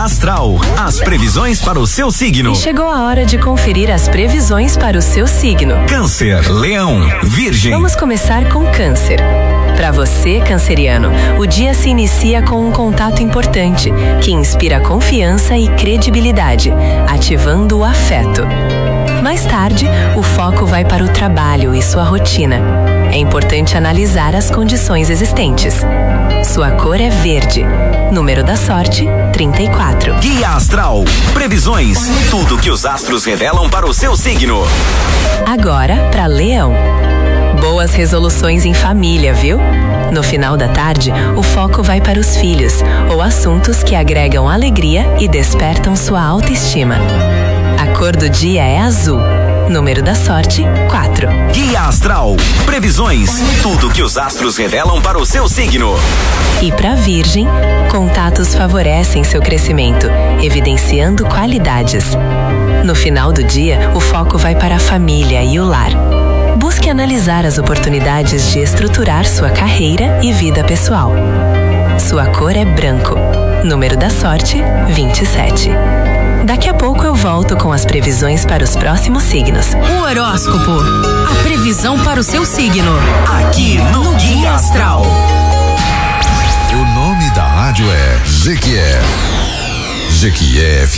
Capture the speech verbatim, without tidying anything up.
Astral, as previsões para o seu signo. E chegou a hora de conferir as previsões para o seu signo. Câncer, Leão, Virgem. Vamos começar com Câncer. Para você, canceriano, o dia se inicia com um contato importante, que inspira confiança e credibilidade, ativando o afeto. Mais tarde, o foco vai para o trabalho e sua rotina. É importante analisar as condições existentes. Sua cor é verde. Número da sorte, trinta e quatro. Guia Astral. Previsões. Tudo que os astros revelam para o seu signo. Agora, para Leão. Boas resoluções em família, viu? No final da tarde, o foco vai para os filhos ou assuntos que agregam alegria e despertam sua autoestima. A cor do dia é azul. Número da sorte, quatro. Guia Astral. Previsões. Tudo que os astros revelam para o seu signo. E para Virgem, contatos favorecem seu crescimento, evidenciando qualidades. No final do dia, o foco vai para a família e o lar. Busque analisar as oportunidades de estruturar sua carreira e vida pessoal. Sua cor é branco. Número da sorte, vinte e sete. Daqui a pouco eu volto com as previsões para os próximos signos. O horóscopo. A previsão para o seu signo. Aqui no Guia Astral. O nome da rádio é Jequié. Jequié